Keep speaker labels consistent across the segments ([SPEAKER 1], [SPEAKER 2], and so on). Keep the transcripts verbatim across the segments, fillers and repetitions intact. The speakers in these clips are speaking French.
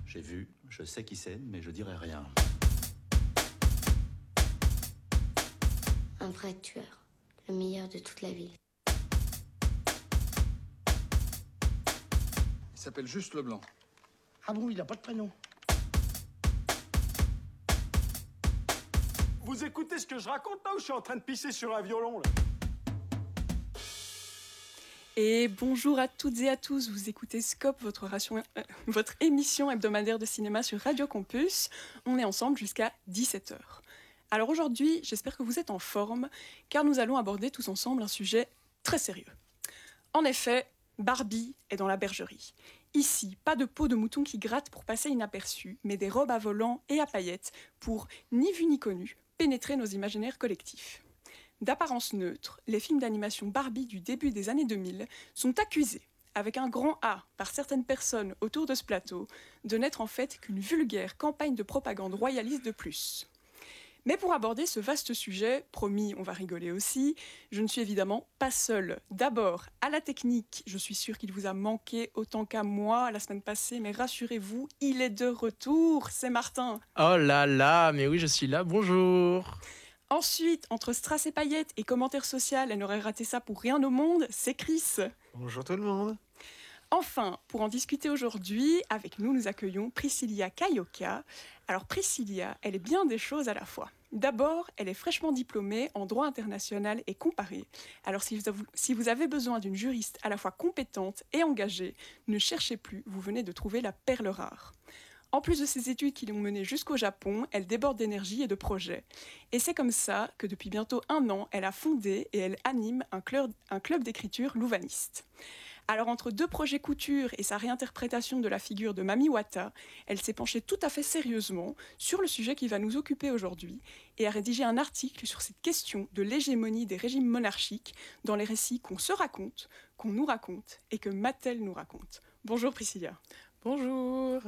[SPEAKER 1] J'ai vu, je sais qui c'est, mais je dirai rien.
[SPEAKER 2] Un vrai tueur. Le meilleur de toute la ville.
[SPEAKER 3] Il s'appelle juste Leblanc.
[SPEAKER 4] Ah bon, il a pas de prénom.
[SPEAKER 5] Vous écoutez ce que je raconte là ou je suis en train de pisser sur un violon là?
[SPEAKER 6] Et bonjour à toutes et à tous, vous écoutez Scope, votre, ration, euh, votre émission hebdomadaire de cinéma sur Radio Campus. On est ensemble jusqu'à dix-sept heures. Alors aujourd'hui, j'espère que vous êtes en forme, car nous allons aborder tous ensemble un sujet très sérieux. En effet, Barbie est dans la bergerie. Ici, pas de peau de mouton qui gratte pour passer inaperçu, mais des robes à volants et à paillettes pour, ni vu ni connu, pénétrer nos imaginaires collectifs. D'apparence neutre, les films d'animation Barbie du début des années deux mille sont accusés, avec un grand A par certaines personnes autour de ce plateau, de n'être en fait qu'une vulgaire campagne de propagande royaliste de plus. Mais pour aborder ce vaste sujet, promis, on va rigoler aussi, je ne suis évidemment pas seule. D'abord, à la technique, je suis sûre qu'il vous a manqué autant qu'à moi la semaine passée, mais rassurez-vous, il est de retour, c'est Martin.
[SPEAKER 7] Oh là là, mais oui, je suis là, bonjour.
[SPEAKER 6] Ensuite, entre strass et paillettes et commentaires sociaux, elle n'aurait raté ça pour rien au monde, c'est Chris.
[SPEAKER 8] Bonjour tout le monde.
[SPEAKER 6] Enfin, pour en discuter aujourd'hui, avec nous, nous accueillons Priscilla Kayoka. Alors Priscilla, elle est bien des choses à la fois. D'abord, elle est fraîchement diplômée en droit international et comparé. Alors si vous, avez, si vous avez besoin d'une juriste à la fois compétente et engagée, ne cherchez plus, vous venez de trouver la perle rare. En plus de ses études qui l'ont menée jusqu'au Japon, elle déborde d'énergie et de projets. Et c'est comme ça que depuis bientôt un an, elle a fondé et elle anime un club, un club d'écriture louvaniste. Alors entre deux projets couture et sa réinterprétation de la figure de Mami Wata, elle s'est penchée tout à fait sérieusement sur le sujet qui va nous occuper aujourd'hui et a rédigé un article sur cette question de l'hégémonie des régimes monarchiques dans les récits qu'on se raconte, qu'on nous raconte et que Mattel nous raconte. Bonjour Priscilla.
[SPEAKER 9] Bonjour.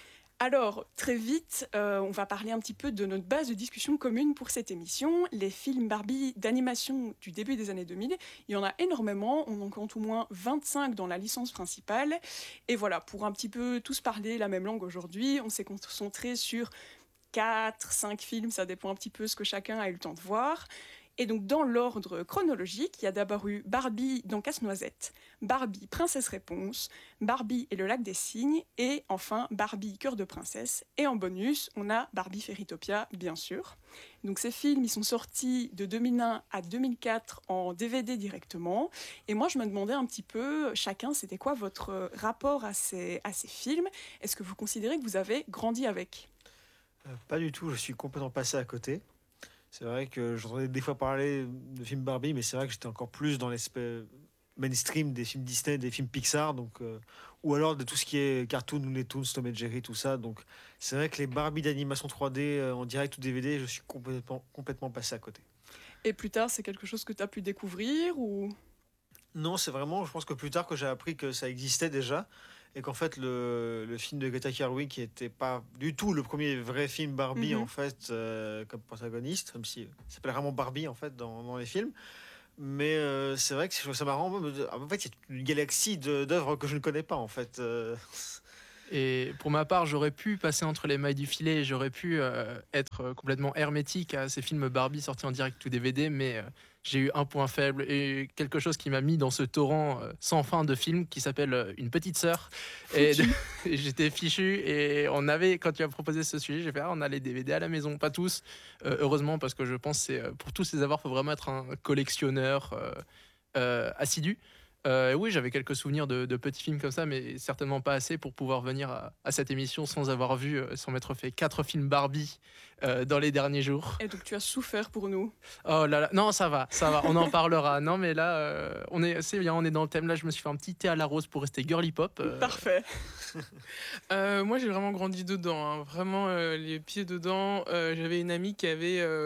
[SPEAKER 6] Alors, très vite, euh, on va parler un petit peu de notre base de discussion commune pour cette émission. Les films Barbie d'animation du début des années deux mille, il y en a énormément, on en compte au moins vingt-cinq dans la licence principale. Et voilà, pour un petit peu tous parler la même langue aujourd'hui, on s'est concentré sur quatre, cinq films, ça dépend un petit peu ce que chacun a eu le temps de voir. Et donc, dans l'ordre chronologique, il y a d'abord eu Barbie dans Casse-Noisette, Barbie Princesse Réponse, Barbie et le lac des cygnes, et enfin Barbie Cœur de princesse. Et en bonus, on a Barbie Fairytopia, bien sûr. Donc ces films, ils sont sortis de deux mille un à deux mille quatre en D V D directement. Et moi, je me demandais un petit peu, chacun, c'était quoi votre rapport à ces, à ces films? Est-ce que vous considérez que vous avez grandi avec?
[SPEAKER 8] euh, Pas du tout, je suis complètement passé à côté. C'est vrai que j'entendais des fois parler de films Barbie, mais c'est vrai que j'étais encore plus dans l'aspect mainstream des films Disney, des films Pixar, donc, euh, ou alors de tout ce qui est cartoon, Looney Tunes, Tom et Jerry, tout ça. Donc c'est vrai que les Barbie d'animation trois D euh, en direct ou D V D, je suis complètement, complètement passé à côté.
[SPEAKER 6] Et plus tard, c'est quelque chose que tu as pu découvrir ou...
[SPEAKER 8] Non, c'est vraiment, je pense que plus tard que j'ai appris que ça existait déjà, et qu'en fait le, le film de Greta Gerwig, qui n'était pas du tout le premier vrai film Barbie, mm-hmm. en fait, euh, comme protagoniste, même si ça s'appelle vraiment Barbie en fait dans, dans les films. Mais euh, c'est vrai que je trouve ça marrant. En fait, il y a une galaxie de, d'œuvres que je ne connais pas en fait. Euh...
[SPEAKER 7] Et pour ma part, j'aurais pu passer entre les mailles du filet, j'aurais pu euh, être complètement hermétique à ces films Barbie sortis en direct ou D V D, mais euh, j'ai eu un point faible et quelque chose qui m'a mis dans ce torrent euh, sans fin de films qui s'appelle euh, Une petite sœur. Et, de, et j'étais fichu et on avait, quand tu as proposé ce sujet, j'ai fait ah, on a les D V D à la maison, pas tous, euh, heureusement, parce que je pense que c'est, pour tous les avoir, il faut vraiment être un collectionneur euh, euh, assidu. Euh, oui, j'avais quelques souvenirs de, de petits films comme ça, mais certainement pas assez pour pouvoir venir à, à cette émission sans avoir vu, euh, sans m'être fait quatre films Barbie euh, dans les derniers jours.
[SPEAKER 6] Et donc tu as souffert pour nous.
[SPEAKER 7] Oh là là, non, ça va, ça va, on en parlera. Non, mais là, euh, on est, c'est bien, on est dans le thème. Là, je me suis fait un petit thé à la rose pour rester girly pop. Euh...
[SPEAKER 6] Parfait.
[SPEAKER 9] euh, moi, j'ai vraiment grandi dedans, hein. Vraiment euh, les pieds dedans. Euh, j'avais une amie qui avait... Euh,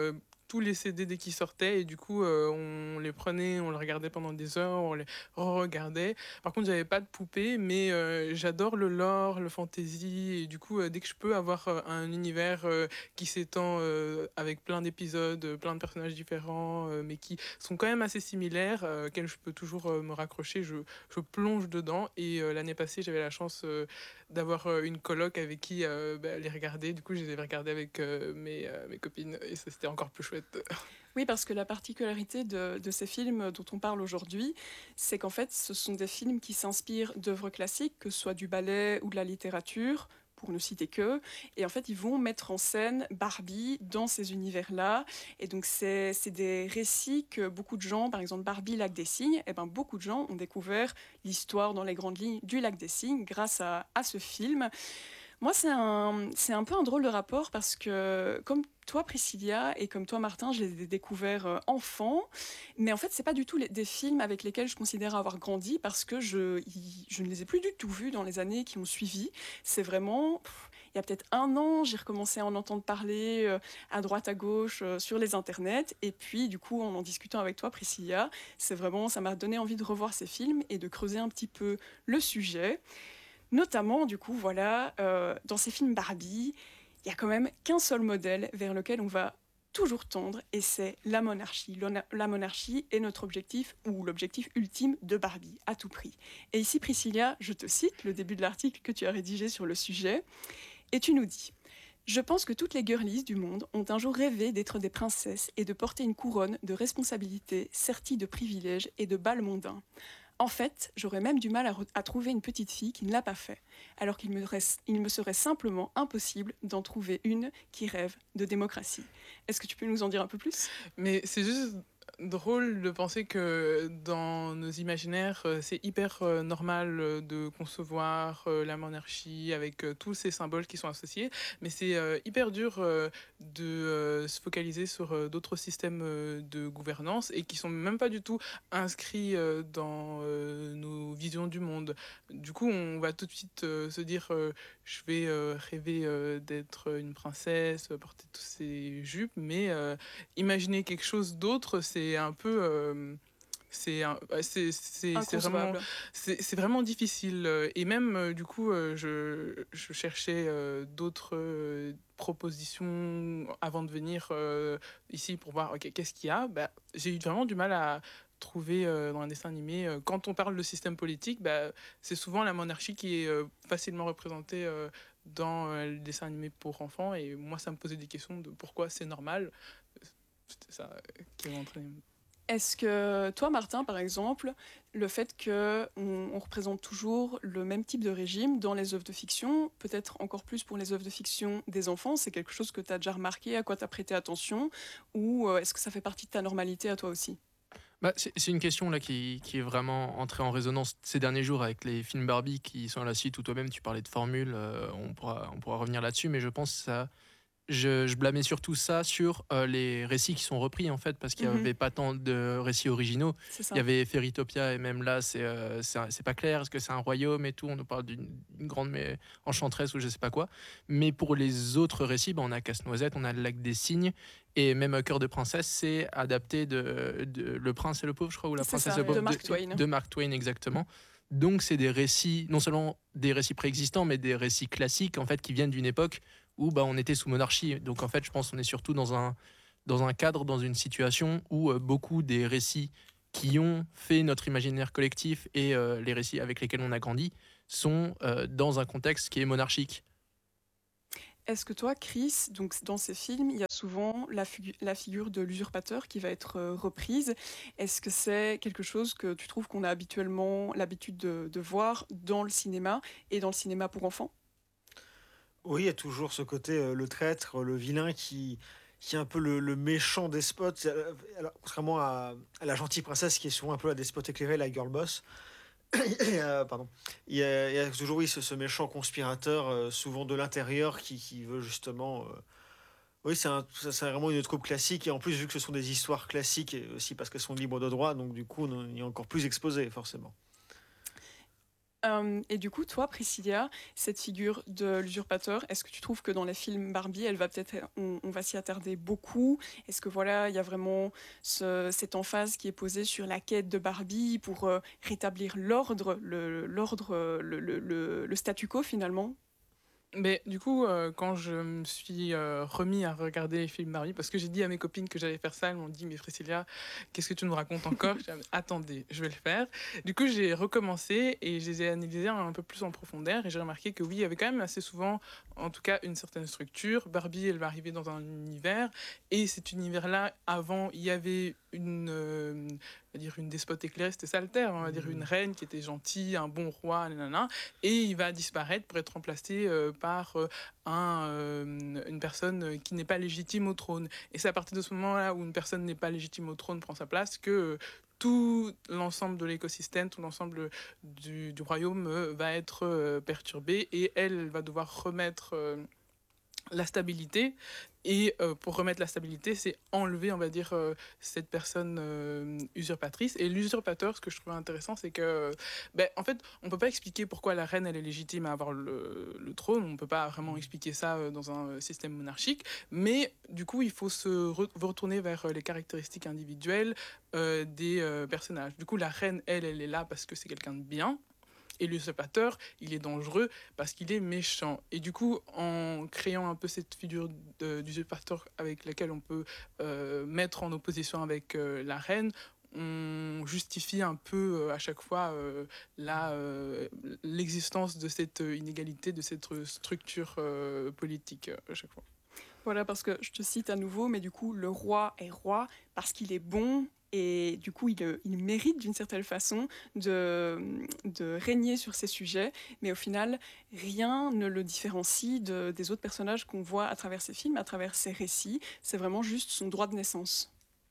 [SPEAKER 9] tous les C D dès qu'ils sortaient et du coup euh, on les prenait, on les regardait pendant des heures, on les regardait. Par contre j'avais pas de poupée mais euh, j'adore le lore, le fantasy et du coup euh, dès que je peux avoir euh, un univers euh, qui s'étend euh, avec plein d'épisodes, euh, plein de personnages différents euh, mais qui sont quand même assez similaires, euh, auxquels je peux toujours euh, me raccrocher, je, je plonge dedans et euh, l'année passée j'avais la chance euh, d'avoir euh, une coloc avec qui euh, bah, les regarder. Du coup, je les avais regardés avec euh, mes, euh, mes copines et ça, c'était encore plus chouette.
[SPEAKER 6] Oui, parce que la particularité de, de ces films dont on parle aujourd'hui, c'est qu'en fait, ce sont des films qui s'inspirent d'œuvres classiques, que ce soit du ballet ou de la littérature, pour ne citer que. Et en fait, ils vont mettre en scène Barbie dans ces univers-là. Et donc, c'est, c'est des récits que beaucoup de gens, par exemple Barbie, Lac des Cygnes, et ben, beaucoup de gens ont découvert l'histoire dans les grandes lignes du Lac des Cygnes grâce à, à ce film. Moi, c'est un, c'est un peu un drôle de rapport parce que, comme toi, Priscilla, et comme toi, Martin, je les ai découverts euh, enfants. Mais en fait, c'est pas du tout les- des films avec lesquels je considère avoir grandi parce que je, y- je ne les ai plus du tout vus dans les années qui ont suivi. C'est vraiment. Pff, il y a peut-être un an, j'ai recommencé à en entendre parler euh, à droite, à gauche, euh, sur les internets. Et puis, du coup, en en discutant avec toi, Priscilla, c'est vraiment, ça m'a donné envie de revoir ces films et de creuser un petit peu le sujet. Notamment, du coup, voilà, euh, dans ces films Barbie, il y a quand même qu'un seul modèle vers lequel on va toujours tendre, et c'est la monarchie. L'ona- La monarchie est notre objectif, ou l'objectif ultime de Barbie, à tout prix. Et ici, Priscilla, je te cite le début de l'article que tu as rédigé sur le sujet, et tu nous dis: je pense que toutes les girlies du monde ont un jour rêvé d'être des princesses et de porter une couronne de responsabilités, serties de privilèges et de bals mondains. En fait, j'aurais même du mal à, re- à trouver une petite fille qui ne l'a pas fait, alors qu'il me, reste- il me serait simplement impossible d'en trouver une qui rêve de démocratie. Est-ce que tu peux nous en dire un peu plus?
[SPEAKER 9] Mais c'est juste drôle de penser que dans nos imaginaires, euh, c'est hyper euh, normal euh, de concevoir euh, la monarchie avec euh, tous ces symboles qui sont associés, mais c'est euh, hyper dur euh, de euh, se focaliser sur euh, d'autres systèmes euh, de gouvernance et qui sont même pas du tout inscrits euh, dans euh, nos visions du monde. Du coup, on va tout de suite euh, se dire euh, je vais euh, rêver euh, d'être une princesse, euh, porter tous ces jupes, mais euh, imaginer quelque chose d'autre, c'est un peu. euh, c'est un- ouais, c'est c'est- c'est vraiment,
[SPEAKER 6] Inconcevable.
[SPEAKER 9] c'est c'est vraiment difficile. euh, Et même, euh, du coup, euh, je, je cherchais euh, d'autres euh, propositions avant de venir euh, ici pour voir ok, qu'est-ce qu'il y a. Bah, j'ai eu vraiment du mal à trouver euh, dans un dessin animé. euh, Quand on parle de système politique, bah, c'est souvent la monarchie qui est euh, facilement représentée euh, dans euh, le dessin animé pour enfants. Et moi, ça me posait des questions de pourquoi c'est normal. C'était ça euh, qui m'a entraîné.
[SPEAKER 6] Est-ce que toi, Martin, par exemple, le fait qu'on on représente toujours le même type de régime dans les œuvres de fiction, peut-être encore plus pour les œuvres de fiction des enfants, c'est quelque chose que tu as déjà remarqué, à quoi tu as prêté attention, ou euh, est-ce que ça fait partie de ta normalité à toi aussi?
[SPEAKER 7] Bah, c'est c'est une question là qui, qui est vraiment entrée en résonance ces derniers jours avec les films Barbie qui sont à la suite, où toi-même tu parlais de formules, euh, on, pourra, on pourra revenir là-dessus, mais je pense que ça, je, je blâmais surtout ça sur euh, les récits qui sont repris en fait, parce qu'il n'y
[SPEAKER 6] Mhm.
[SPEAKER 7] avait pas tant de récits originaux.
[SPEAKER 6] C'est ça.
[SPEAKER 7] Il y avait Fairytopia et même là, c'est euh, c'est un- c'est pas clair, est-ce que c'est un royaume et tout, on nous parle d'une d'une grande mais, enchanteresse ou je sais pas quoi. Mais pour les autres récits, bah, on a Casse-Noisette, on a le Lac des Cygnes, et même euh, Cœur de princesse, c'est adapté de, de Le Prince et le Pauvre, je crois, ou La
[SPEAKER 6] C'est
[SPEAKER 7] Princesse
[SPEAKER 6] ça,
[SPEAKER 7] et le Pauvre,
[SPEAKER 6] de Mark Twain.
[SPEAKER 7] de Mark Twain exactement. Donc c'est des récits, non seulement des récits préexistants, mais des récits classiques en fait qui viennent d'une époque où bah, on était sous monarchie. Donc en fait, je pense qu'on est surtout dans un, dans un cadre, dans une situation où euh, beaucoup des récits qui ont fait notre imaginaire collectif et euh, les récits avec lesquels on a grandi sont euh, dans un contexte qui est monarchique.
[SPEAKER 6] Est-ce que toi, Chris, donc dans ces films, il y a souvent la, figu- la figure de l'usurpateur qui va être euh, reprise. Est-ce que c'est quelque chose que tu trouves qu'on a habituellement l'habitude de, de voir dans le cinéma et dans le cinéma pour enfants?
[SPEAKER 8] Oui, il y a toujours ce côté, euh, le traître, le vilain qui, qui est un peu le, le méchant despote. Euh, Alors, contrairement à, à la gentille princesse qui est souvent un peu la despote éclairée, la girl boss. Et, euh, pardon. Il y, a, il y a toujours oui, ce, ce méchant conspirateur, euh, souvent de l'intérieur, qui, qui veut justement. euh, Oui, c'est un- ça- c'est vraiment une troupe classique. Et en plus, vu que ce sont des histoires classiques, et aussi parce qu'elles sont libres de droit, donc du coup, on y est encore plus exposé, forcément.
[SPEAKER 6] Euh, et du coup, toi, Priscilla, cette figure de l'usurpateur, est-ce que tu trouves que dans les films Barbie, elle va peut-être, on, on va s'y attarder beaucoup? Est-ce que voilà, il y a vraiment ce- cette emphase qui est posée sur la quête de Barbie pour euh, rétablir l'ordre, le, l'ordre, euh, le, le- le- le statu quo finalement?
[SPEAKER 9] Mais du coup, euh, quand je me suis euh, remis à regarder les films Barbie, parce que j'ai dit à mes copines que j'allais faire ça, elles m'ont dit, mais Priscilla, qu'est-ce que tu nous racontes encore? J'ai dit, attendez, je vais le faire. Du coup, j'ai recommencé et je les ai analysés un peu plus en profondeur et j'ai remarqué que oui, il y avait quand même assez souvent, en tout cas, une certaine structure. Barbie, elle va arriver dans un univers et cet univers-là, avant, il y avait une, euh, on va dire une despote éclairée, c'était ça le terme, on va dire une reine qui était gentille, un bon roi, nanana, et il va disparaître pour être remplacé euh, par euh, un, euh, une personne qui n'est pas légitime au trône. Et c'est à partir de ce moment-là où une personne n'est pas légitime au trône prend sa place que euh, tout l'ensemble de l'écosystème, tout l'ensemble du, du royaume euh, va être euh, perturbé et elle, elle va devoir remettre euh, la stabilité. Et euh, pour remettre la stabilité, c'est enlever, on va dire, euh, cette personne euh, usurpatrice. Et l'usurpateur, ce que je trouvais intéressant, c'est que, euh, ben, en fait, on peut pas expliquer pourquoi la reine, elle est légitime à avoir le, le trône. On peut pas vraiment expliquer ça euh, dans un système monarchique. Mais du coup, il faut se re- retourner vers les caractéristiques individuelles euh, des euh, personnages. Du coup, la reine, elle, elle est là parce que c'est quelqu'un de bien. Et l'usurpateur, il est dangereux parce qu'il est méchant. Et du coup, en créant un peu cette figure de- d'usurpateur avec laquelle on peut euh, mettre en opposition avec euh, la reine, on justifie un peu euh, à chaque fois euh, la, euh, l'existence de cette inégalité, de cette structure euh, politique euh, à chaque fois.
[SPEAKER 6] Voilà, parce que je te cite à nouveau, mais du coup, le roi est roi parce qu'il est bon et du coup, il, il mérite d'une certaine façon de, de régner sur ces sujets, mais au final, rien ne le différencie de- des autres personnages qu'on voit à travers ces films, à travers ces récits. C'est vraiment juste son droit de naissance.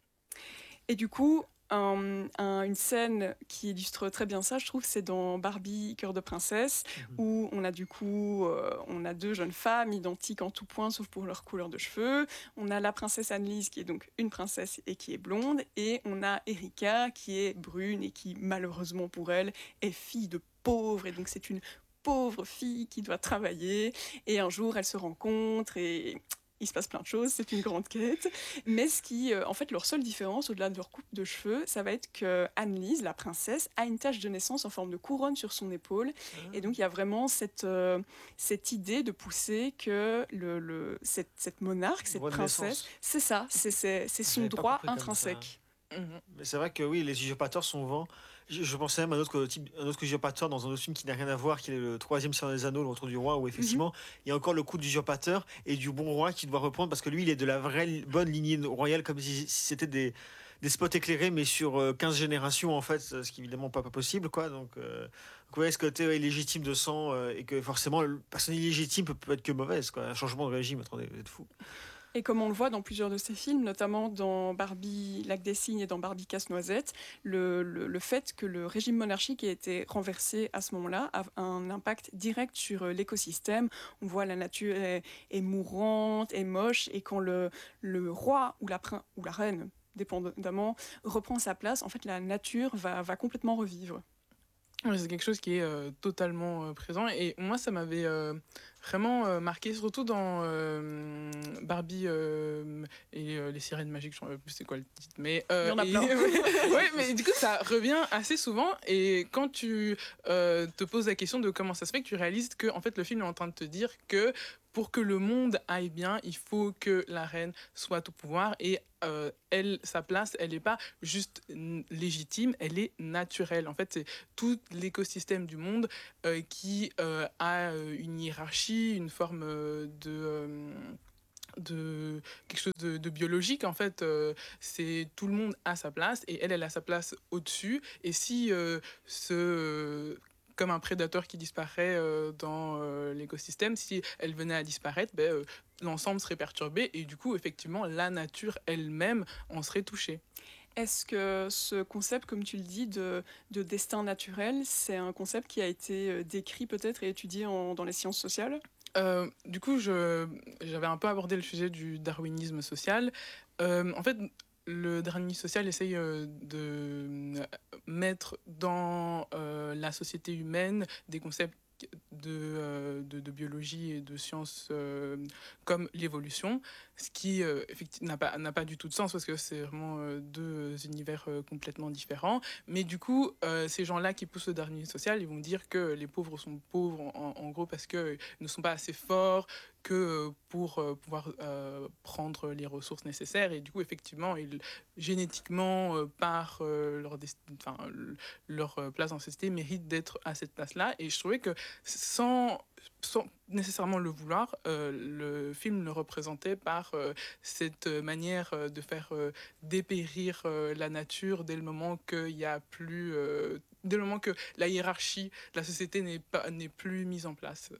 [SPEAKER 6] Et du coup, un- un- une scène qui illustre très bien ça, je trouve, c'est dans Barbie, Cœur de princesse, où on a du coup, euh, on a deux jeunes femmes identiques en tout point, sauf pour leur couleur de cheveux. On a la princesse Annelise, qui est donc une princesse et qui est blonde, et on a Erika, qui est brune et qui, malheureusement pour elle, est fille de pauvre, et donc c'est une pauvre fille qui doit travailler, et un jour, elles se rencontrent, et il se passe plein de choses, c'est une grande quête. Mais ce qui, euh, en fait, leur seule différence, au-delà de leur coupe de cheveux, ça va être que Annelise, la princesse, a une tache de naissance en forme de couronne sur son épaule. Et donc, il y a vraiment cette, euh, cette idée de pousser que le, le- cette, cette monarque, cette
[SPEAKER 8] Droit de
[SPEAKER 6] princesse,
[SPEAKER 8] naissance.
[SPEAKER 6] c'est ça, c'est c'est- c'est son
[SPEAKER 8] J'avais pas
[SPEAKER 6] droit
[SPEAKER 8] compris comme ça.
[SPEAKER 6] intrinsèque.
[SPEAKER 9] Mhm.
[SPEAKER 8] Mais c'est vrai que oui, les usurpateurs sont souvent. Je, je pensais même à un autre type, un autre usurpateur dans un autre film qui n'a rien à voir, qui est le troisième Seigneur des Anneaux, le Retour du Roi, où effectivement il y a encore le coup d'usurpateur et du bon roi qui doit reprendre parce que lui, il est de la vraie li- bonne lignée royale, comme si, si c'était des, des spots éclairés, mais sur euh, quinze générations en fait, ce qui est évidemment pas, pas possible, quoi. Donc, euh, donc ouais, ce côté ouais, illégitime de sang euh, et que forcément, la personne illégitime peut, peut être que mauvaise, quoi. Un changement de régime, attendez, vous êtes fou.
[SPEAKER 6] Et comme on le voit dans plusieurs de ces films, notamment dans Barbie Lac des Cygnes et dans Barbie Casse-Noisette, le, le, le fait que le régime monarchique ait été renversé à ce moment-là a un impact direct sur euh, l'écosystème. On voit la nature est, est mourante, est moche, et quand le, le roi ou la, prin- ou la reine, dépendamment, reprend sa place, en fait, la nature va, va complètement revivre.
[SPEAKER 9] Ouais, c'est quelque chose qui est euh, totalement euh, présent et moi ça m'avait euh, vraiment euh, marqué, surtout dans euh, Barbie euh, et euh, les sirènes magiques, je ne sais plus c'est quoi le titre, mais euh,
[SPEAKER 6] Il y en a
[SPEAKER 9] et-
[SPEAKER 6] plein.
[SPEAKER 9] ouais, mais du coup ça revient assez souvent et quand tu euh, te poses la question de comment ça se fait que tu réalises que en fait le film est en train de te dire que pour que le monde aille bien, il faut que la reine soit au pouvoir et euh, elle, sa place, elle n'est pas juste n- légitime, elle est naturelle. En fait, c'est tout l'écosystème du monde euh, qui euh, a euh, une hiérarchie, une forme euh, de... euh, de quelque chose de, de biologique en fait euh, c'est tout le monde a sa place et elle elle a sa place au-dessus et si euh, ce comme un prédateur qui disparaît euh, dans euh, l'écosystème, si elle venait à disparaître, ben, euh, l'ensemble serait perturbé et du coup effectivement la nature elle-même en serait touchée.
[SPEAKER 6] Est-ce que ce concept, comme tu le dis, de, de destin naturel, c'est un concept qui a été euh, décrit peut-être et étudié en- dans les sciences sociales?
[SPEAKER 9] Euh, du coup, je, j'avais un peu abordé le sujet du darwinisme social. Euh, en fait, le dernier social essaye euh, de euh, mettre dans euh, la société humaine des concepts de, euh, de, de biologie et de sciences euh, comme l'évolution, ce qui euh, effectivement n'a pas, n'a pas du tout de sens parce que c'est vraiment euh, deux univers euh, complètement différents. Mais du coup, euh, ces gens-là qui poussent le darwinisme social, ils vont dire que les pauvres sont pauvres en, en gros parce qu'ils ne sont pas assez forts que pour euh, pouvoir euh, prendre les ressources nécessaires. Et du coup, effectivement, ils, génétiquement, euh, par euh, leur, desti- enfin, leur place dans la société, méritent d'être à cette place-là. Et je trouvais que sans, sans nécessairement le vouloir, euh, le film le représentait par euh, cette manière euh, de faire euh, dépérir euh, la nature dès le moment qu'il y a plus... Euh, dès le moment que la hiérarchie de la société n'est, pas, n'est plus mise en place.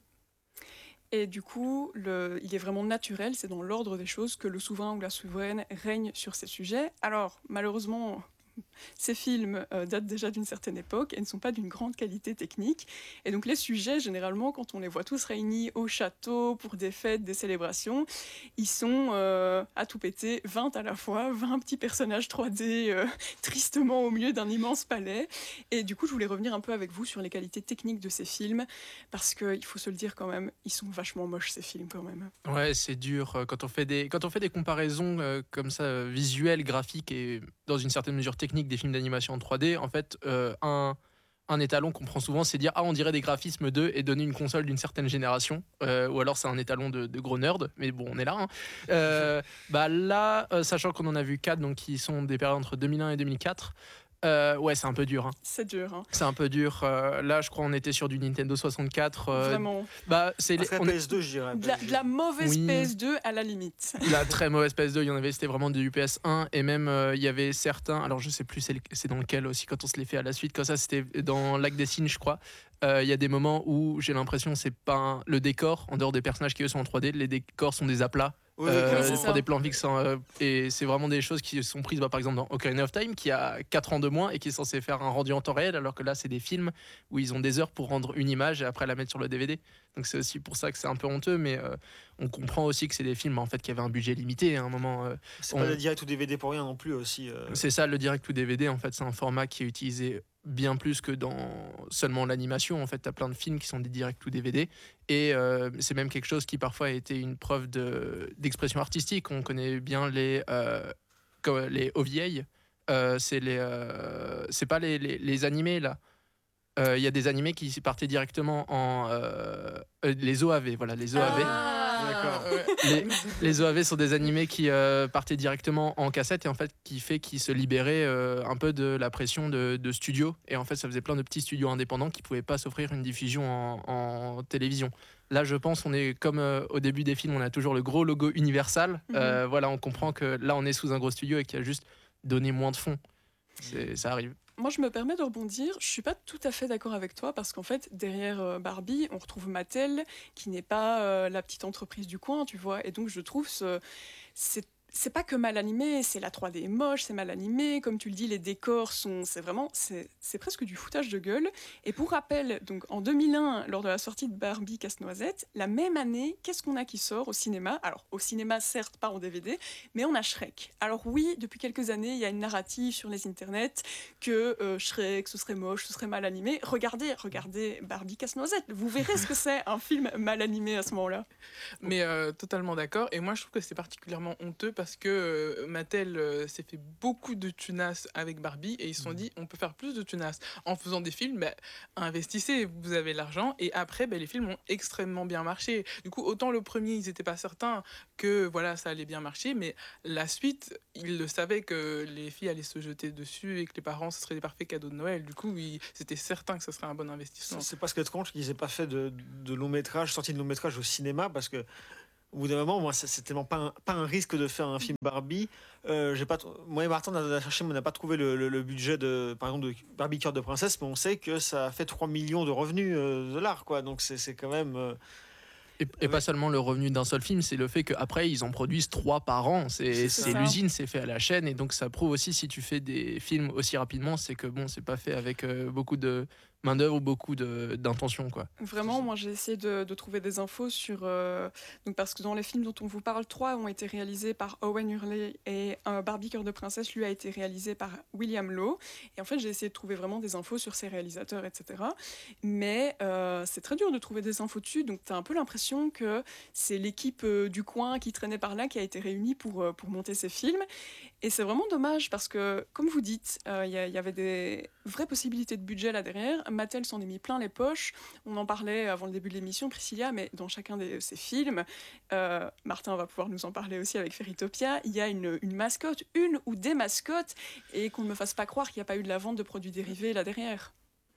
[SPEAKER 6] Et du coup, le, il est vraiment naturel, c'est dans l'ordre des choses que le souverain ou la souveraine règne sur ces sujets. Alors, malheureusement, ces films euh, datent déjà d'une certaine époque et ne sont pas d'une grande qualité technique. Et donc les sujets, généralement, quand on les voit tous réunis au château pour des fêtes, des célébrations, ils sont euh, à tout péter, vingt à la fois, vingt petits personnages trois D euh, tristement au milieu d'un immense palais. Et du coup, je voulais revenir un peu avec vous sur les qualités techniques de ces films, parce qu'il faut se le dire quand même, ils sont vachement moches ces films quand même.
[SPEAKER 7] Ouais, c'est dur euh, quand on fait des quand on fait des comparaisons euh, comme ça euh, visuelles, graphiques et dans une certaine mesure technique des films d'animation en trois D. En fait, euh, un un étalon qu'on prend souvent, c'est dire ah on dirait des graphismes d'eux et donner une console d'une certaine génération, euh, ou alors c'est un étalon de, de gros nerd. Mais bon, on est là. Hein. Euh, bah là, euh, sachant qu'on en a vu quatre, donc qui sont des périodes entre deux mille un et deux mille quatre. Euh, ouais, c'est un peu dur. Hein.
[SPEAKER 6] C'est dur. Hein.
[SPEAKER 7] C'est un peu dur. Euh, là, je crois on était sur du Nintendo soixante-quatre. Euh,
[SPEAKER 6] Vraiment.
[SPEAKER 7] Bah, c'est les,
[SPEAKER 8] Après
[SPEAKER 7] on
[SPEAKER 8] P
[SPEAKER 7] est-
[SPEAKER 8] S deux, je dirais.
[SPEAKER 6] De la, de la mauvaise
[SPEAKER 7] Oui.
[SPEAKER 6] P S deux à la limite.
[SPEAKER 7] La très mauvaise P S deux, il y en avait, c'était vraiment du P S un. Et même, euh, il y avait certains. Alors, je sais plus c'est, le- c'est dans lequel aussi, quand on se les fait à la suite. Comme ça, c'était dans Lac des Cygnes, je crois. Euh, Il y a des moments où j'ai l'impression que c'est pas un- le décor, en dehors des personnages qui eux sont en trois D, les décors sont des aplats.
[SPEAKER 8] Oui,
[SPEAKER 7] Euh,
[SPEAKER 6] oui, c'est
[SPEAKER 7] pour
[SPEAKER 6] ça.
[SPEAKER 7] des plans fixes hein, euh, et c'est vraiment des choses qui sont prises bah, par exemple dans Ocarina of Time qui a quatre ans de moins et qui est censé faire un rendu en temps réel alors que là c'est des films où ils ont des heures pour rendre une image et après la mettre sur le D V D, donc c'est aussi pour ça que c'est un peu honteux, mais euh, on comprend aussi que c'est des films en fait qui avaient un budget limité à un moment. euh,
[SPEAKER 8] c'est
[SPEAKER 7] on-
[SPEAKER 8] pas le direct ou D V D pour rien non plus aussi. euh.
[SPEAKER 7] c'est ça, le direct ou D V D en fait c'est un format qui est utilisé bien plus que dans seulement l'animation. En fait, tu as plein de films qui sont des directs ou D V D. Et euh, c'est même quelque chose qui parfois a été une preuve de, d'expression artistique. On connaît bien les, euh, comme les O V A. Euh, c'est, les, euh, c'est pas les, les, les animés, là. Il euh, y a des animés qui partaient directement en... Euh, euh, les O A V, voilà, les O A V.
[SPEAKER 6] Ah.
[SPEAKER 8] D'accord.
[SPEAKER 9] Ouais.
[SPEAKER 7] Les, les O A V sont des animés qui euh, partaient directement en cassette et en fait qui fait qu'ils se libéraient euh, un peu de la pression de, de studios, et en fait ça faisait plein de petits studios indépendants qui pouvaient pas s'offrir une diffusion en, en télévision. Là je pense on est comme euh, au début des films, on a toujours le gros logo Universal.
[SPEAKER 6] Mhm.
[SPEAKER 7] Euh, voilà, on comprend que là on est sous un gros studio et qu'il y a juste donné moins de fonds. C'est, ça arrive.
[SPEAKER 6] Moi, je me permets de rebondir. Je suis pas tout à fait d'accord avec toi parce qu'en fait, derrière euh, Barbie, on retrouve Mattel, qui n'est pas euh, la petite entreprise du coin, tu vois. Et donc, je trouve ce, c'est c'est pas que mal animé, c'est la trois D est moche, c'est mal animé, comme tu le dis, les décors sont, c'est vraiment, c'est, c'est presque du foutage de gueule. Et pour rappel, donc en deux mille un, lors de la sortie de Barbie Casse-Noisette, la même année, qu'est-ce qu'on a qui sort au cinéma ? Alors au cinéma, certes pas en D V D, mais on a Shrek. Alors oui, depuis quelques années, il y a une narrative sur les internets que euh, Shrek, ce serait moche, ce serait mal animé. Regardez, regardez Barbie Casse-Noisette, vous verrez ce que c'est un film mal animé à ce moment-là.
[SPEAKER 9] Mais euh, totalement d'accord. Et moi, je trouve que c'est particulièrement honteux parce que euh, Mattel euh, s'est fait beaucoup de tunas avec Barbie et ils se sont dit on peut faire plus de tunas en faisant des films. Bah, investissez, vous avez l'argent. Et après, bah, les films ont extrêmement bien marché. Du coup, autant le premier, ils n'étaient pas certains que voilà, ça allait bien marcher, mais la suite, ils le savaient que les filles allaient se jeter dessus et que les parents, ce serait des parfaits cadeaux de Noël. Du coup, ils étaient certains que ce serait un bon investissement.
[SPEAKER 8] C'est pas ce que contre qu'ils aient pas fait de, de long métrage, sortie de long métrage au cinéma, parce que au bout d'un moment, moi, c'est c'est tellement pas un, pas un risque de faire un film Barbie. Euh, j'ai pas, t- moi et Martin, on a cherché, mais on n'a pas trouvé le, le- le budget de, par exemple, de Barbie Cœur de Princesse, mais on sait que ça a fait trois millions de revenus euh, de dollars, quoi. Donc c'est c'est quand même. euh,
[SPEAKER 7] Et, et pas seulement le revenu d'un seul film, c'est le fait qu'après ils en produisent trois par an. C'est,
[SPEAKER 8] C'est
[SPEAKER 7] c'est
[SPEAKER 6] ça.
[SPEAKER 7] l'usine, c'est fait à la chaîne, et donc ça prouve aussi si tu fais des films aussi rapidement, c'est que bon, c'est pas fait avec euh, beaucoup de, main d'œuvre, beaucoup de, d'intention, quoi.
[SPEAKER 6] Vraiment, moi j'ai essayé de, de trouver des infos sur... euh, donc parce que dans les films dont on vous parle, trois ont été réalisés par Owen Hurley et euh, Barbie Cœur de Princesse, lui, a été réalisé par William Lowe. Et en fait, j'ai essayé de trouver vraiment des infos sur ces réalisateurs, et cetera. Mais euh, c'est très dur de trouver des infos dessus, donc tu as un peu l'impression que c'est l'équipe euh, du coin qui traînait par là qui a été réunie pour, euh, pour monter ces films. Et c'est vraiment dommage parce que, comme vous dites, il euh, y, y avait des vraies possibilités de budget là derrière. Mattel s'en est mis plein les poches. On en parlait avant le début de l'émission, Priscilla, mais dans chacun de ces films, euh, Martin va pouvoir nous en parler aussi avec Fairytopia, il y a une, une mascotte, une ou des mascottes, et qu'on ne me fasse pas croire qu'il n'y a pas eu de la vente de produits dérivés là derrière.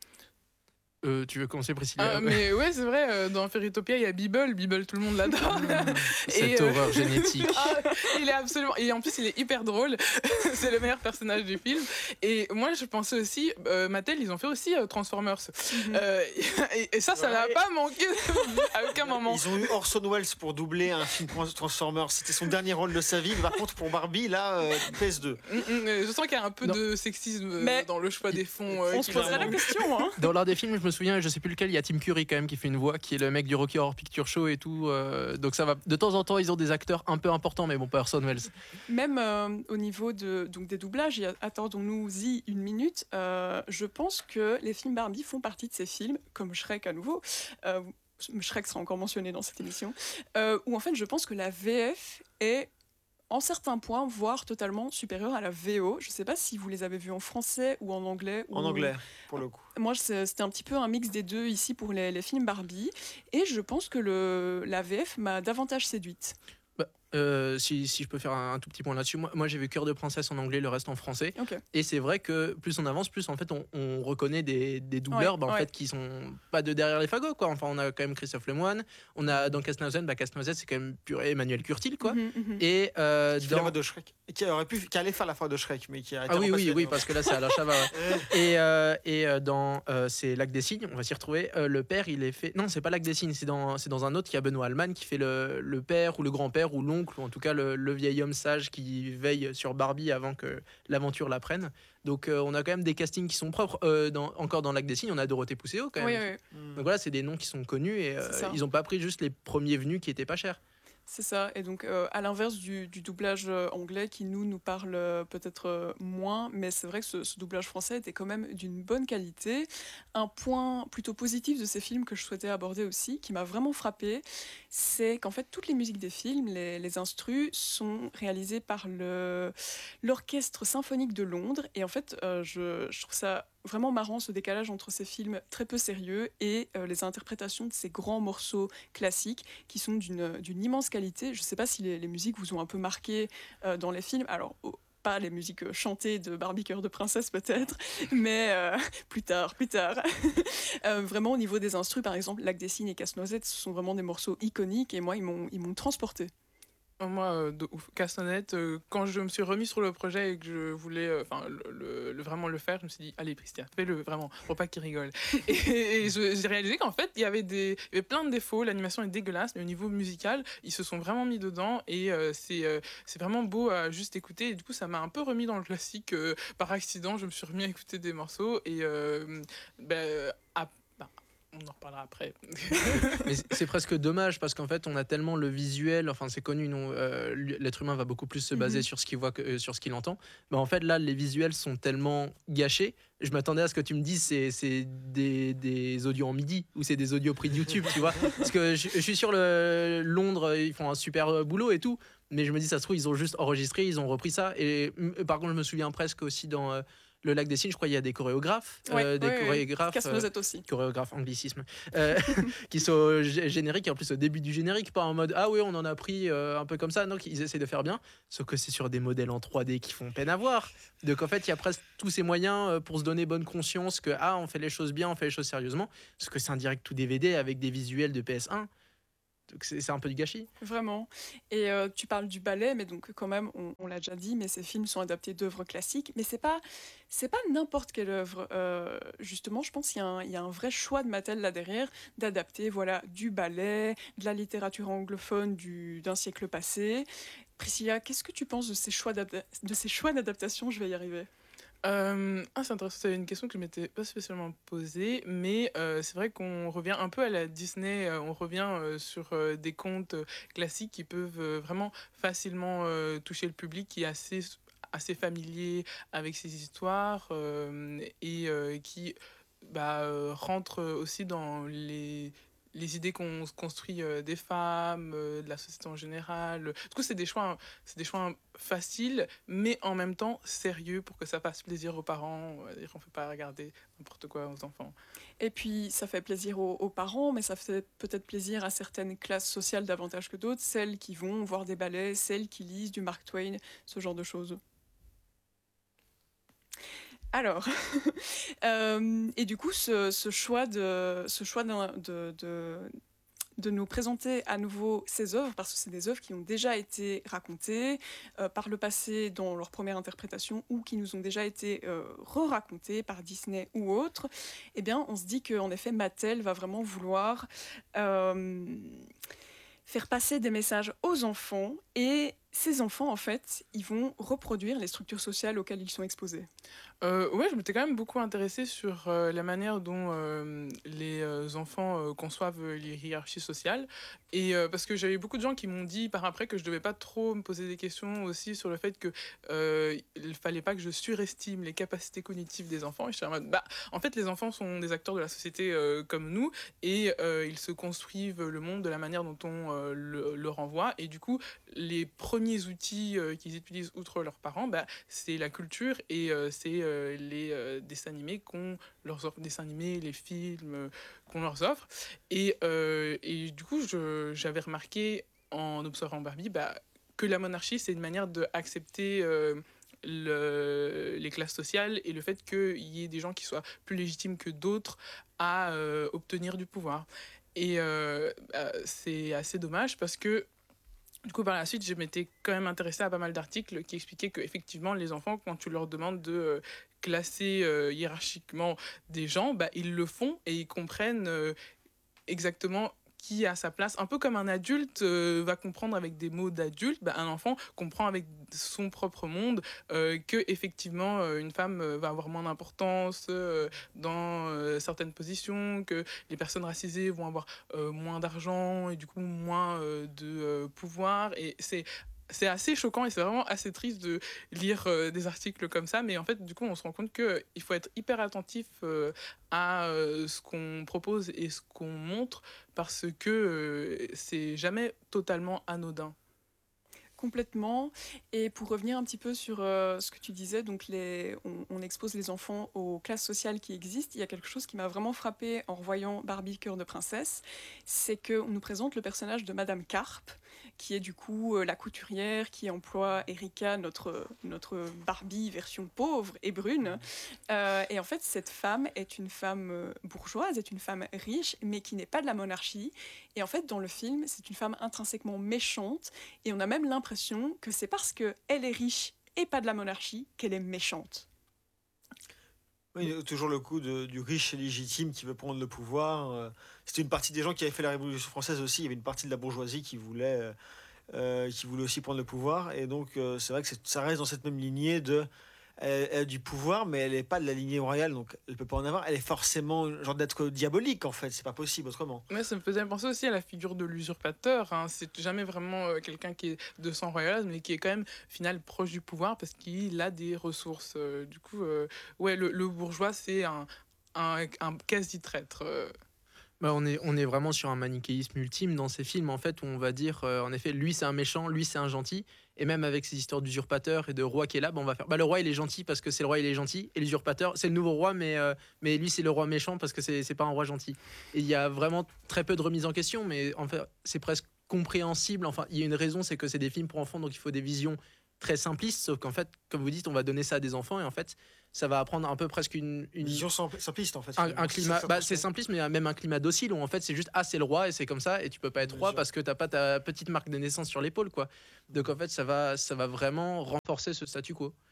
[SPEAKER 7] Euh, tu veux commencer, Priscilla?
[SPEAKER 9] Ah, mais ouais, c'est vrai, euh, dans Fairytopia, il y a Bibble. Bibble, tout le monde l'adore.
[SPEAKER 7] Cette
[SPEAKER 9] Et, euh,
[SPEAKER 7] horreur génétique.
[SPEAKER 9] Ah, il est absolument... Et en plus, il est hyper drôle. C'est le meilleur personnage du film. Et moi, je pensais aussi... Euh, Mattel, ils ont fait aussi euh, Transformers. Mm-hmm. euh, et, et ça, ça n'a
[SPEAKER 8] Ouais.
[SPEAKER 9] pas manqué à aucun moment.
[SPEAKER 8] Ils ont eu Orson Welles pour doubler un film Transformers. C'était son dernier rôle de sa vie. Mais par contre, pour Barbie, là, euh, P S deux.
[SPEAKER 9] Mm, mm, je sens qu'il y a un peu
[SPEAKER 7] Non.
[SPEAKER 9] de sexisme euh,
[SPEAKER 6] Mais
[SPEAKER 9] dans le choix des fonds. euh,
[SPEAKER 6] On
[SPEAKER 9] qui
[SPEAKER 6] se poserait
[SPEAKER 9] va-
[SPEAKER 6] la question, hein.
[SPEAKER 7] Dans l'un des films, je me souviens, je sais plus lequel, il y a Tim Curry quand même qui fait une voix, qui est le mec du Rocky Horror Picture Show et tout. euh, donc ça va. De temps en temps, ils ont des acteurs un peu importants, mais bon, pas Orson Welles.
[SPEAKER 6] Même euh, au niveau de, donc des doublages, y a- attendons-nous-y une minute, euh, je pense que les films Barbie font partie de ces films, comme Shrek à nouveau, euh, Shrek sera encore mentionné dans cette émission, euh, où en fait je pense que la V F est en certains points, voire totalement supérieure à la V O. Je ne sais pas si vous les avez vus en français ou en anglais.
[SPEAKER 8] En
[SPEAKER 6] ou...
[SPEAKER 8] anglais, pour le coup.
[SPEAKER 6] Moi, c'est- c'était un petit peu un mix des deux ici pour les, les films Barbie. Et je pense que le, la V F m'a davantage séduite.
[SPEAKER 7] Bah, euh, si, si je peux faire un, un tout petit point là-dessus, moi, moi j'ai vu Cœur de Princesse en anglais, le reste en français.
[SPEAKER 6] Ok.
[SPEAKER 7] Et c'est vrai que plus on avance, plus en fait on, on reconnaît des, des doubleurs
[SPEAKER 6] Ouais,
[SPEAKER 7] bah, en
[SPEAKER 6] ouais.
[SPEAKER 7] fait, qui sont pas de derrière les fagots, quoi. Enfin, on a quand même Christophe Lemoine, on a dans Casse-Noisette, bah, Casse-Noisette c'est quand même pur Emmanuel Curtil, quoi.
[SPEAKER 6] Mhm, mhm.
[SPEAKER 7] Et euh,
[SPEAKER 8] Qui fait la
[SPEAKER 7] dans...
[SPEAKER 8] voix de Shrek. Et qui aurait pu, qui allait faire la voix de Shrek, mais qui a été
[SPEAKER 7] Ah oui, oui,
[SPEAKER 8] remplacé.
[SPEAKER 7] oui, parce que là c'est Alain Chabat. Ouais. Et, euh, et euh, dans euh, c'est Lac des Cygnes, on va s'y retrouver. Euh, le père, il est fait. Non, c'est pas Lac des Cygnes, c'est dans, c'est dans un autre qui a Benoît Alman qui fait le, le père ou le grand-père ou l'oncle, ou en tout cas le, le vieil homme sage qui veille sur Barbie avant que l'aventure la prenne. Donc euh, on a quand même des castings qui sont propres. Euh, dans, encore dans Lac des Cygnes, on a Dorothée Pousseau quand même.
[SPEAKER 6] Oui, oui,
[SPEAKER 8] Hmm.
[SPEAKER 7] Donc voilà, c'est des noms qui sont connus et euh,
[SPEAKER 6] C'est ça.
[SPEAKER 7] ils ont pas pris juste les premiers venus qui étaient pas chers.
[SPEAKER 6] c'est ça. Et donc, euh, à l'inverse du, du doublage euh, anglais qui, nous, nous parle euh, peut-être euh, moins, mais c'est vrai que ce, ce doublage français était quand même d'une bonne qualité. Un point plutôt positif de ces films que je souhaitais aborder aussi, qui m'a vraiment frappé, c'est qu'en fait, toutes les musiques des films, les, les instrus, sont réalisées par le, l'Orchestre Symphonique de Londres. Et en fait, euh, je, je trouve ça vraiment marrant, ce décalage entre ces films très peu sérieux et euh, les interprétations de ces grands morceaux classiques qui sont d'une, d'une immense qualité. Je ne sais pas si les, les musiques vous ont un peu marqué euh, dans les films. Alors, oh, pas les musiques euh, chantées de Barbie Cœur de Princesse peut-être, mais euh, plus tard, plus tard. Euh, vraiment au niveau des instrus, par exemple, Lac des Cygnes et Casse-Noisette, ce sont vraiment des morceaux iconiques et moi, ils m'ont, ils m'ont transporté.
[SPEAKER 9] Moi, euh, de ouf. Casse-Noisette, euh, quand je me suis remis sur le projet et que je voulais euh, enfin, le, le- le- vraiment le faire, je me suis dit, allez, Pristia, fais-le vraiment, pour pas qu'il rigole. Et, et je- j'ai réalisé qu'en fait, il y avait des, il y avait plein de défauts, l'animation est dégueulasse, mais au niveau musical, ils se sont vraiment mis dedans et euh, c'est, euh, c'est vraiment beau à juste écouter. Et du coup, ça m'a un peu remis dans le classique. euh, par accident, je me suis remis à écouter des morceaux et euh, ben, à- ben, on en reparlera après.
[SPEAKER 7] Mais c'est- c'est presque dommage parce qu'en fait, on a tellement le visuel. Enfin, c'est connu, non, euh, l'être humain va beaucoup plus se baser
[SPEAKER 6] Mhm.
[SPEAKER 7] sur ce qu'il voit que euh, sur ce qu'il entend. Mais en fait, là, les visuels sont tellement gâchés. Je m'attendais à ce que tu me dises, c'est c'est des, des audios en midi ou c'est des audios pris de YouTube, tu vois. Parce que je, je suis sûr, le, Londres, ils font un super boulot et tout. Mais je me dis, ça se trouve, ils ont juste enregistré, ils ont repris ça. Et mm, par contre, je me souviens presque aussi dans euh, le Lac des Cygnes, je crois qu'il y a des chorégraphes,
[SPEAKER 6] Ouais,
[SPEAKER 7] euh, des
[SPEAKER 6] ouais, ouais.
[SPEAKER 7] chorégraphes. euh,
[SPEAKER 6] Casse-Noisette aussi.
[SPEAKER 7] chorégraphe anglicisme euh, qui sont au gé- générique et en plus au début du générique pas en mode ah oui on en a pris euh, un peu comme ça, donc ils essaient de faire bien, sauf que c'est sur des modèles en trois D qui font peine à voir, donc en fait il y a presque tous ces moyens euh, pour se donner bonne conscience que ah on fait les choses bien, on fait les choses sérieusement, parce que c'est un direct tout D V D avec des visuels de P S un, donc c'est c'est un peu du gâchis.
[SPEAKER 6] Vraiment. Et euh, tu parles du ballet, mais donc quand même, on, on l'a déjà dit, mais ces films sont adaptés d'œuvres classiques. Mais c'est pas, c'est pas n'importe quelle œuvre. Euh, justement, je pense qu'il y a un, il y a un vrai choix de Mattel là derrière d'adapter, voilà, du ballet, de la littérature anglophone du, d'un siècle passé. Priscilla, qu'est-ce que tu penses de ces choix d'adapta- de ces choix d'adaptation? Je vais y arriver.
[SPEAKER 9] Euh, ah, c'est intéressant, c'est une question que je m'étais pas spécialement posée, mais euh, c'est vrai qu'on revient un peu à la Disney, euh, on revient euh, sur euh, des contes euh, classiques qui peuvent euh, vraiment facilement euh, toucher le public, qui est assez, assez familier avec ces histoires euh, et euh, qui bah, euh, rentre aussi dans les les idées qu'on se construit euh, des femmes, euh, de la société en général. Du coup, c'est des choix, c'est des choix faciles, mais en même temps sérieux pour que ça fasse plaisir aux parents. On ne fait pas regarder n'importe quoi aux enfants.
[SPEAKER 6] Et puis, ça fait plaisir aux, aux parents, mais ça fait peut-être plaisir à certaines classes sociales davantage que d'autres, celles qui vont voir des ballets, celles qui lisent du Mark Twain, ce genre de choses. Alors, euh, et du coup, ce, ce choix, de, ce choix de, de, de, de nous présenter à nouveau ces œuvres, parce que c'est des œuvres qui ont déjà été racontées euh, par le passé dans leur première interprétation ou qui nous ont déjà été euh, re-racontées par Disney ou autres, eh bien, on se dit qu'en effet, Mattel va vraiment vouloir euh, faire passer des messages aux enfants et ces enfants, en fait, ils vont reproduire les structures sociales auxquelles ils sont exposés.
[SPEAKER 9] Euh, ouais, je m'étais quand même beaucoup intéressée sur euh, la manière dont euh, les euh, enfants euh, conçoivent euh, les hiérarchies sociales. Et euh, parce que j'avais beaucoup de gens qui m'ont dit par après que je devais pas trop me poser des questions aussi sur le fait que euh, il fallait pas que je surestime les capacités cognitives des enfants. Et je suis en mode, bah, en fait, les enfants sont des acteurs de la société euh, comme nous et euh, ils se construisent le monde de la manière dont on euh, le, le renvoie. Et du coup, les premiers outils euh, qu'ils utilisent outre leurs parents, bah, c'est la culture et euh, c'est euh, les euh, dessins animés qu'on leur offre, dessins animés, les films euh, qu'on leur offre. Et, euh, et du coup, je, j'avais remarqué en observant Barbie bah, que la monarchie, c'est une manière d'accepter euh, le, les classes sociales et le fait qu'il y ait des gens qui soient plus légitimes que d'autres à euh, obtenir du pouvoir. Et euh, bah, c'est assez dommage parce que du coup, par la suite, je m'étais quand même intéressée à pas mal d'articles qui expliquaient qu'effectivement, les enfants, quand tu leur demandes de euh, classer euh, hiérarchiquement des gens, bah, ils le font et ils comprennent euh, exactement qui a sa place. Un peu comme un adulte euh, va comprendre avec des mots d'adulte, bah, un enfant comprend avec son propre monde euh, que effectivement euh, une femme euh, va avoir moins d'importance euh, dans euh, certaines positions, que les personnes racisées vont avoir euh, moins d'argent et du coup moins euh, de euh, pouvoir. Et c'est c'est assez choquant et c'est vraiment assez triste de lire euh, des articles comme ça, mais en fait, du coup, on se rend compte qu'il faut être hyper attentif euh, à euh, ce qu'on propose et ce qu'on montre, parce que euh, c'est jamais totalement anodin.
[SPEAKER 6] Complètement. Et pour revenir un petit peu sur euh, ce que tu disais, donc les, on, on expose les enfants aux classes sociales qui existent. Il y a quelque chose qui m'a vraiment frappée en revoyant Barbie, Cœur de princesse, c'est qu'on nous présente le personnage de Madame Carpe, qui est du coup euh, la couturière qui emploie Erika, notre, notre Barbie version pauvre et brune. Euh, et en fait, cette femme est une femme euh, bourgeoise, est une femme riche, mais qui n'est pas de la monarchie. Et en fait, dans le film, c'est une femme intrinsèquement méchante, et on a même l'impression que c'est parce qu'elle est riche et pas de la monarchie qu'elle est méchante.
[SPEAKER 8] Oui, toujours le coup de, du riche et légitime qui veut prendre le pouvoir. C'était une partie des gens qui avaient fait la Révolution française aussi. Il y avait une partie de la bourgeoisie qui voulait, euh, qui voulait aussi prendre le pouvoir. Et donc, euh, c'est vrai que ça reste dans cette même lignée de... Elle, elle a du pouvoir, mais elle n'est pas de la lignée royale, donc elle ne peut pas en avoir. Elle est forcément genre d'être diabolique, en fait. C'est pas possible autrement.
[SPEAKER 9] Ouais, ça me faisait penser aussi à la figure de l'usurpateur. Hein. C'est jamais vraiment euh, quelqu'un qui est de sang royal, mais qui est quand même, au final, proche du pouvoir parce qu'il a des ressources. Euh, du coup, euh, ouais, le, le bourgeois, c'est un, un, un quasi-traître. Euh.
[SPEAKER 7] Bah, on, est, on est vraiment sur un manichéisme ultime dans ces films, en fait, où on va dire, euh, en effet, lui c'est un méchant, lui c'est un gentil, et même avec ces histoires d'usurpateur et de roi qui est là, bah, on va faire, bah, le roi il est gentil parce que c'est le roi il est gentil, et l'usurpateur c'est le nouveau roi, mais, euh, mais lui c'est le roi méchant parce que c'est, c'est pas un roi gentil. Et il y a vraiment très peu de remise en question, mais en fait c'est presque compréhensible, enfin il y a une raison, c'est que c'est des films pour enfants, donc il faut des visions très simplistes, sauf qu'en fait, comme vous dites, on va donner ça à des enfants, et en fait ça va apprendre un peu presque une, une...
[SPEAKER 8] vision simpliste en fait.
[SPEAKER 7] Un, un climat, bah, c'est simpliste, mais même un climat docile où en fait c'est juste ah c'est le roi et c'est comme ça et tu peux pas être roi parce que t'as pas ta petite marque de naissance sur l'épaule quoi. Donc en fait ça va ça va vraiment renforcer ce statu quo.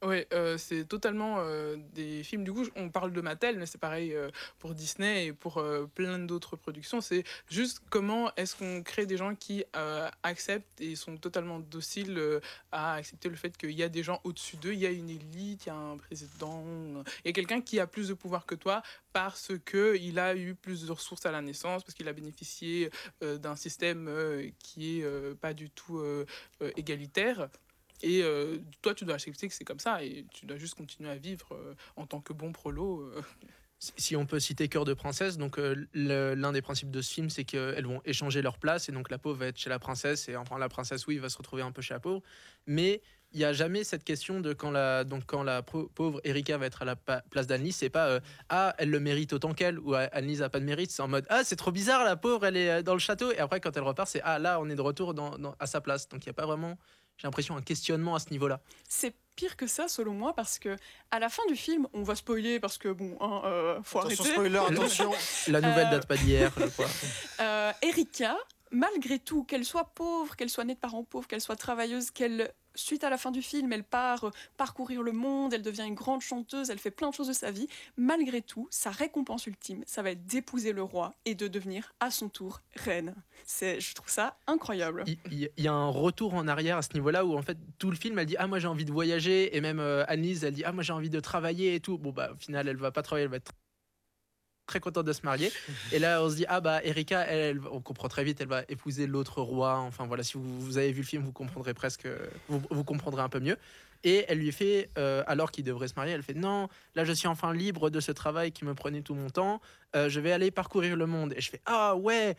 [SPEAKER 9] Ouais, euh, c'est totalement euh, des films. Du coup, on parle de Mattel, mais c'est pareil euh, pour Disney et pour euh, plein d'autres productions. C'est juste comment est-ce qu'on crée des gens qui euh, acceptent et sont totalement dociles euh, à accepter le fait qu'il y a des gens au-dessus d'eux, il y a une élite, il y a un président, il y a quelqu'un qui a plus de pouvoir que toi parce qu'il a eu plus de ressources à la naissance, parce qu'il a bénéficié euh, d'un système euh, qui est euh, pas du tout euh, euh, égalitaire. Et euh, toi, tu dois accepter que c'est comme ça et tu dois juste continuer à vivre euh, en tant que bon prolo. Euh.
[SPEAKER 7] Si si on peut citer Cœur de princesse, donc euh, le- l'un des principes de ce film, c'est qu'elles vont échanger leur place et donc la pauvre va être chez la princesse et enfin la princesse, oui, va se retrouver un peu chez la pauvre. Mais il n'y a jamais cette question de quand la, donc quand la pro- pauvre Erika va être à la pa- place d'Annelise, c'est pas euh, ah, elle le mérite autant qu'elle ou ah, Annelise a pas de mérite, c'est en mode ah, c'est trop bizarre, la pauvre, elle est euh, dans le château. Et après, quand elle repart, c'est ah, là, on est de retour dans, dans- à sa place. Donc il n'y a pas vraiment, j'ai l'impression, un questionnement à ce niveau-là.
[SPEAKER 6] C'est pire que ça, selon moi, parce que à la fin du film, on va spoiler parce que bon, hein, euh, faut
[SPEAKER 8] Attention,
[SPEAKER 6] arrêter.
[SPEAKER 8] spoiler, attention.
[SPEAKER 7] La nouvelle
[SPEAKER 6] Euh,
[SPEAKER 7] date pas d'hier, je crois.
[SPEAKER 6] Euh, Erika, malgré tout, qu'elle soit pauvre, qu'elle soit née de parents pauvres, qu'elle soit travailleuse, qu'elle, suite à la fin du film, elle part euh, parcourir le monde, elle devient une grande chanteuse, elle fait plein de choses de sa vie, malgré tout, sa récompense ultime, ça va être d'épouser le roi et de devenir à son tour reine. C'est, je trouve ça incroyable.
[SPEAKER 7] Il il- il y a un retour en arrière à ce niveau-là où en fait tout le film elle dit ah moi j'ai envie de voyager et même euh, Annelise elle dit ah moi j'ai envie de travailler et tout. Bon bah au final elle va pas travailler, elle va être très contente de se marier et là on se dit ah bah Erika elle, elle- on comprend très vite elle va épouser l'autre roi. Enfin voilà, si vous, vous avez vu le film vous comprendrez presque vous, vous comprendrez un peu mieux. Et elle lui fait euh, alors qu'il devrait se marier, elle fait non, là je suis enfin libre de ce travail qui me prenait tout mon temps, euh, je vais aller parcourir le monde. Et je fais ah ouais,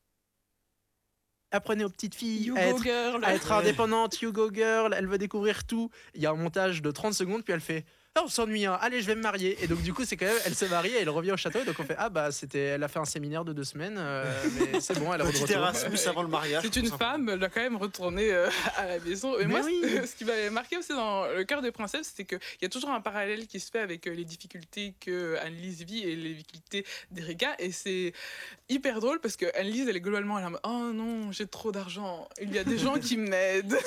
[SPEAKER 7] apprenez aux petites filles
[SPEAKER 6] You
[SPEAKER 7] à
[SPEAKER 6] go
[SPEAKER 7] être,
[SPEAKER 6] girl.
[SPEAKER 7] à être indépendante, you go girl, elle veut découvrir tout. Il y a un montage de trente secondes, puis elle fait ah, on s'ennuie, hein. Allez, je vais me marier. Et donc, du coup, c'est quand même, elle se marie et elle revient au château. Et donc, on fait ah, bah, c'était, elle a fait un séminaire de deux semaines, euh, mais c'est bon, elle est de
[SPEAKER 8] Petit
[SPEAKER 7] retour.
[SPEAKER 8] Erasmus avant le mariage.
[SPEAKER 9] C'est une
[SPEAKER 8] tout simplement.
[SPEAKER 9] femme, elle doit quand même retourner euh, à la maison. Et
[SPEAKER 7] Mais
[SPEAKER 9] moi,
[SPEAKER 7] oui.
[SPEAKER 9] ce, ce qui m'avait marqué aussi dans Le Cœur des princesses, c'est qu'il y a toujours un parallèle qui se fait avec euh, les difficultés que Annelise vit et les difficultés d'Erika. Et c'est hyper drôle parce que Annelise, elle est globalement, elle est en mode, oh non, j'ai trop d'argent. Il y a des gens qui m'aident.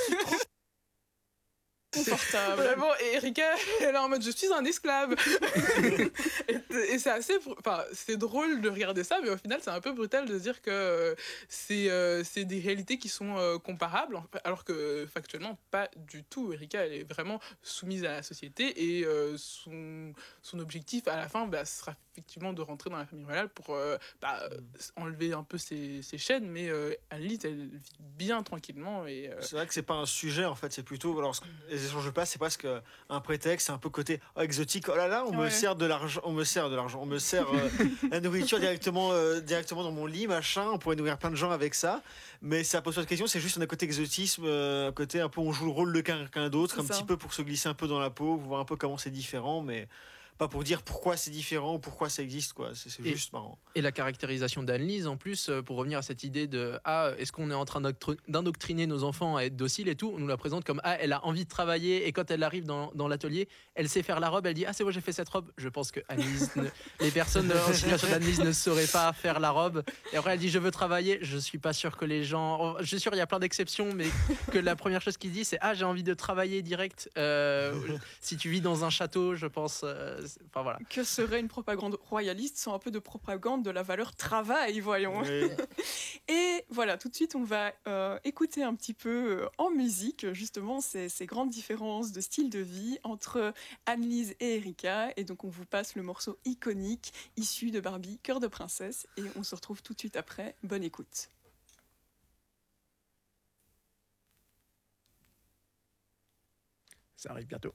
[SPEAKER 6] Confortable.
[SPEAKER 9] Vraiment, et Erika, elle est en mode je suis un esclave. et et c'est assez. Enfin, c'est drôle de regarder ça, mais au final, c'est un peu brutal de se dire que euh, c'est euh, c'est des réalités qui sont euh, comparables, en fait, alors que factuellement, pas du tout. Erika, elle est vraiment soumise à la société et euh, son, son objectif à la fin bah, sera effectivement de rentrer dans la famille royale pour euh, bah, enlever un peu ses, ses chaînes, mais euh, Annelise, elle vit bien tranquillement. Et, euh,
[SPEAKER 8] C'est vrai que c'est pas un sujet en fait, c'est plutôt alors, ce- les échanges de place, c'est presque un prétexte, c'est un peu côté oh, exotique. Oh là là, on me
[SPEAKER 6] Ouais.
[SPEAKER 8] sert de l'argent, on me sert de l'argent, on me sert euh, la nourriture directement, euh, directement dans mon lit, machin. On pourrait nourrir plein de gens avec ça, mais ça pose pas de question. C'est juste un côté exotisme, euh, un côté un peu on joue le rôle de quelqu'un d'autre,
[SPEAKER 6] C'est
[SPEAKER 8] un
[SPEAKER 6] ça.
[SPEAKER 8] petit peu pour se glisser un peu dans la peau, voir un peu comment c'est différent, mais pas pour dire pourquoi c'est différent ou pourquoi ça existe quoi. C'est c'est
[SPEAKER 7] Et-
[SPEAKER 8] juste marrant.
[SPEAKER 7] Et la caractérisation d'Annelise, en plus, euh, pour revenir à cette idée de ah, est-ce qu'on est en train d'octro- d'indoctriner nos enfants à être dociles et tout, on nous la présente comme ah, elle a envie de travailler et quand elle arrive dans, dans l'atelier, elle sait faire la robe, elle dit ah, c'est moi, j'ai fait cette robe. Je pense que Annelise ne- les personnes en situation d'Annelise ne sauraient pas faire la robe. Et après, elle dit je veux travailler. Je suis pas sûr que les gens. Je suis sûr, il y a plein d'exceptions, mais que la première chose qu'ils disent, c'est ah, j'ai envie de travailler direct. Euh, si tu vis dans un château, je pense. euh, c'est- Enfin voilà.
[SPEAKER 6] Que serait une propagande royaliste sans un peu de propagande de la valeur travail, voyons.
[SPEAKER 8] Oui.
[SPEAKER 6] Et voilà, tout de suite, on va euh, écouter un petit peu euh, en musique, justement, ces, ces grandes différences de style de vie entre Annelise et Erika. Et donc, on vous passe le morceau iconique issu de Barbie, Cœur de princesse. Et on se retrouve tout de suite après. Bonne écoute.
[SPEAKER 7] Ça arrive bientôt.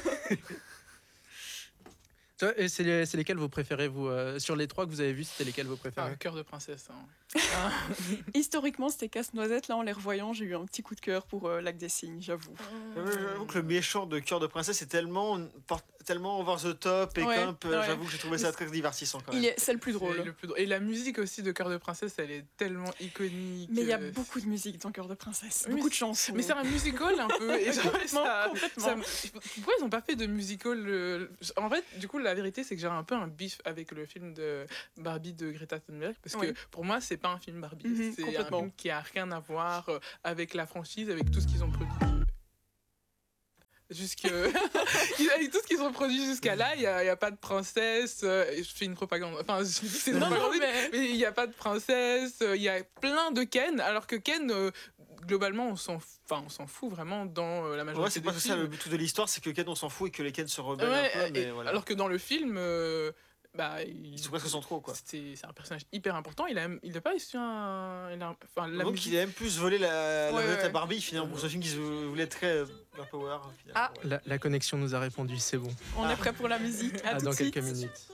[SPEAKER 7] Toi, et c'est, les- c'est lesquels vous préférez, vous euh, sur les trois que vous avez vus, c'était lesquels vous préférez?
[SPEAKER 9] ah, Cœur de princesse. Hein.
[SPEAKER 6] Historiquement, c'était Casse-Noisette. Là, en les revoyant, j'ai eu un petit coup de cœur pour euh, Lac des Cygnes, j'avoue.
[SPEAKER 8] Ouais, J'avoue que le méchant de Cœur de princesse est tellement, tellement over the top et
[SPEAKER 6] Ouais,
[SPEAKER 8] camp. euh,
[SPEAKER 6] ouais.
[SPEAKER 8] J'avoue que j'ai trouvé ça très divertissant quand même.
[SPEAKER 6] Il est, c'est le plus
[SPEAKER 9] C'est
[SPEAKER 6] drôle.
[SPEAKER 9] le plus drôle. Et la musique aussi de Cœur de princesse, elle est tellement iconique.
[SPEAKER 6] Mais il y a
[SPEAKER 9] euh,
[SPEAKER 6] beaucoup de musique dans Cœur de princesse,
[SPEAKER 9] Oui,
[SPEAKER 6] beaucoup de chansons.
[SPEAKER 9] Mais c'est un musical un peu. Et genre,
[SPEAKER 6] Complètement,
[SPEAKER 9] ça-
[SPEAKER 6] complètement.
[SPEAKER 9] ça me- pourquoi ils n'ont pas fait de musical euh, En fait, du coup, la vérité, c'est que j'ai un peu un bif avec le film de Barbie de Greta Thunberg. Parce
[SPEAKER 6] Oui.
[SPEAKER 9] que pour moi, c'est pas un film Barbie.
[SPEAKER 6] Mhm,
[SPEAKER 9] c'est un
[SPEAKER 6] complètement.
[SPEAKER 9] film qui a rien à voir euh, avec la franchise, avec tout ce qu'ils ont produit. Jusque... Avec tout ce qu'ils ont produit jusqu'à là, il n'y a, y a pas de princesse. euh, Je fais une propagande. Enfin, je dis que c'est une
[SPEAKER 6] Non, non,
[SPEAKER 9] propagande,
[SPEAKER 6] mais-
[SPEAKER 9] mais il n'y a pas de princesse. Il y a plein de Ken, alors que Ken, euh, globalement, on s'en f- enfin, on s'en fout vraiment dans euh, la
[SPEAKER 8] Ouais,
[SPEAKER 9] majorité
[SPEAKER 8] c'est
[SPEAKER 9] des
[SPEAKER 8] pas ça
[SPEAKER 9] films.
[SPEAKER 8] le but de l'histoire, c'est que Ken on s'en fout et que les Ken se rebellent
[SPEAKER 9] Ouais,
[SPEAKER 8] un peu, mais
[SPEAKER 9] et-
[SPEAKER 8] voilà.
[SPEAKER 9] Alors que dans le film, euh, bah, il-
[SPEAKER 8] Ils sont presque centraux, quoi.
[SPEAKER 9] C'est c'est un personnage hyper important. Il a, il a pas su un. Il a, enfin, la
[SPEAKER 8] Donc
[SPEAKER 9] musique-
[SPEAKER 8] il a même plus volé la, la
[SPEAKER 9] Ouais,
[SPEAKER 8] vedette
[SPEAKER 9] ouais.
[SPEAKER 8] à Barbie, finalement, pour ce film qui se voulait très euh, girl power. finalement.
[SPEAKER 6] Ah.
[SPEAKER 8] Ouais.
[SPEAKER 7] La, la connexion nous a répondu, c'est bon.
[SPEAKER 6] On est prêt pour la musique. À
[SPEAKER 7] À
[SPEAKER 6] tout
[SPEAKER 7] dans
[SPEAKER 6] de suite.
[SPEAKER 7] quelques minutes.